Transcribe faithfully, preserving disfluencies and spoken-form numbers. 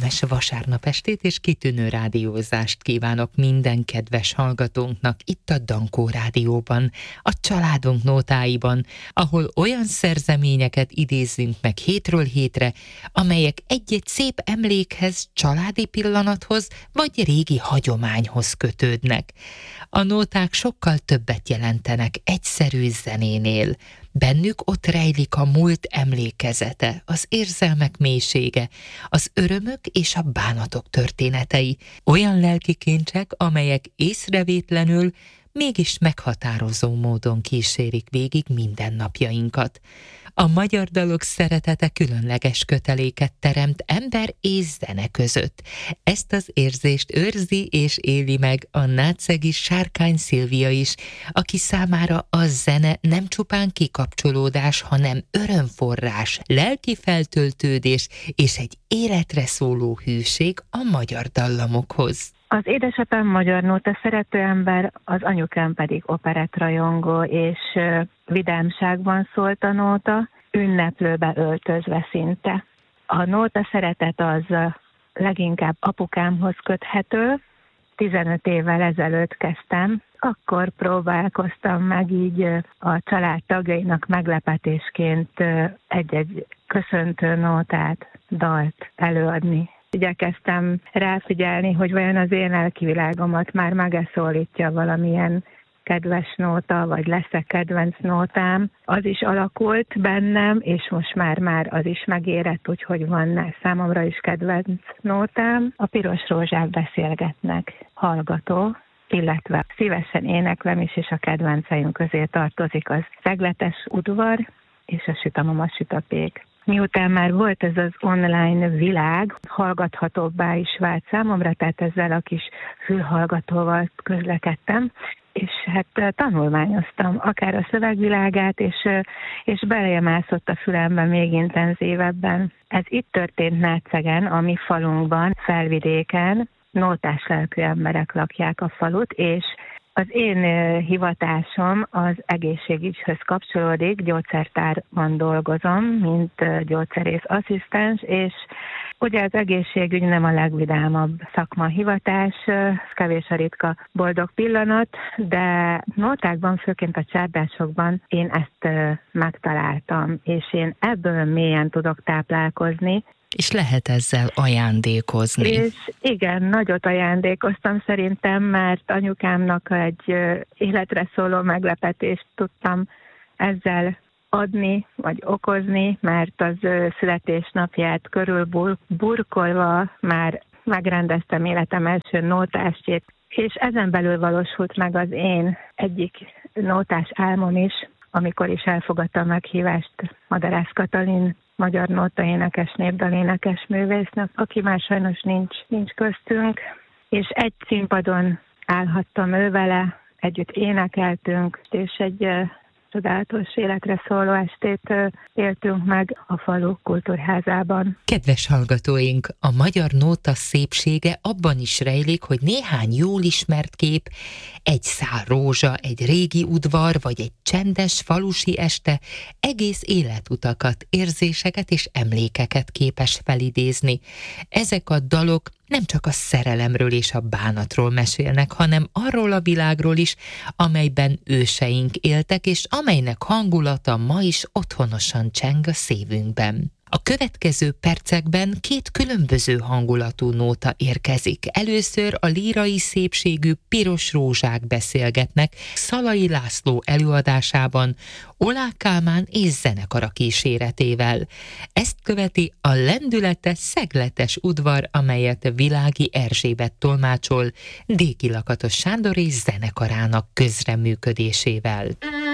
kellemes vasárnap estét és kitűnő rádiózást kívánok minden kedves hallgatónknak itt a Dankó Rádióban, a családunk nótáiban, ahol olyan szerzeményeket idézzünk meg hétről hétre, amelyek egy-egy szép emlékhez, családi pillanathoz vagy régi hagyományhoz kötődnek. A nóták sokkal többet jelentenek egyszerű zenénél. Bennük ott rejlik a múlt emlékezete, az érzelmek mélysége, az örömök és a bánatok történetei, olyan lelki kincsek, amelyek észrevétlenül, mégis meghatározó módon kísérik végig mindennapjainkat. A magyar dalok szeretete különleges köteléket teremt ember és zene között. Ezt az érzést őrzi és éli meg a nácegi Sárkány Szilvia is, aki számára a zene nem csupán kikapcsolódás, hanem örömforrás, lelki feltöltődés és egy életre szóló hűség a magyar dallamokhoz. Az édesapám magyar nóta szerető ember, az anyukám pedig operettrajongó, és vidámságban szólt a nóta, ünneplőbe öltözve szinte. A nóta szeretet az leginkább apukámhoz köthető. tizenöt évvel ezelőtt kezdtem, akkor próbálkoztam meg így a család tagjainak meglepetésként egy-egy köszöntő nótát, dalt előadni. Igyekeztem ráfigyelni, hogy vajon az én lelkivilágomat már megeszólítja valamilyen kedves nóta, vagy lesz-e kedvenc nótám. Az is alakult bennem, és most már már az is megérett, úgyhogy van számomra is kedvenc nótám. A Piros rózsák beszélgetnek hallgató, illetve szívesen éneklem is, és a kedvenceim közé tartozik az Szegletes udvar és a Süt a mama, süt a pék. Miután már volt ez az online világ, hallgathatóbbá is vált számomra, tehát ezzel a kis fülhallgatóval közlekedtem, és hát tanulmányoztam akár a szövegvilágát, és, és belejemászott a fülembe még intenzívebben. Ez itt történt Nácegen, a mi falunkban, Felvidéken, nótás lelkű emberek lakják a falut, és az én hivatásom az egészségügyhöz kapcsolódik, gyógyszertárban dolgozom, mint gyógyszerész asszisztens, és ugye az egészségügy nem a legvidámabb szakma hivatás, kevés a ritka boldog pillanat, de nótákban, főként a csárdásokban én ezt megtaláltam, és én ebből mélyen tudok táplálkozni. És lehet ezzel ajándékozni. És igen, nagyot ajándékoztam szerintem, mert anyukámnak egy életre szóló meglepetést tudtam ezzel adni, vagy okozni, mert az születésnapját körül burkolva már megrendeztem életem első nótástjét, és ezen belül valósult meg az én egyik nótás álmom is, amikor is elfogadta a meghívást Madarász Katalin magyar nóta énekes, népdalénekes művésznek, aki már sajnos nincs, nincs köztünk, és egy színpadon állhattam ő vele, együtt énekeltünk, és egy uh, csodálatos életre szóló estét uh, éltünk meg a falu kultúrházában. Kedves hallgatóink, a magyar nóta szépsége abban is rejlik, hogy néhány jól ismert kép, egy szál rózsa, egy régi udvar, vagy egy csendes falusi este egész életutakat, érzéseket és emlékeket képes felidézni. Ezek a dalok nem csak a szerelemről és a bánatról mesélnek, hanem arról a világról is, amelyben őseink éltek, és amelynek hangulata ma is otthonosan cseng a szívünkben. A következő percekben két különböző hangulatú nóta érkezik. Először a lírai szépségű Piros rózsák beszélgetnek Szalai László előadásában, Oláh Kálmán és zenekara kíséretével. Ezt követi a lendületes Szegletes udvar, amelyet Világi Erzsébet tolmácsol Déki Lakatos Sándor és zenekarának közreműködésével.